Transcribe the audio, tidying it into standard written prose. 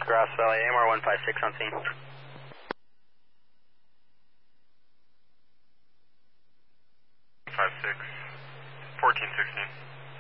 Grass Valley, AMR 156 on scene. 56, 1416.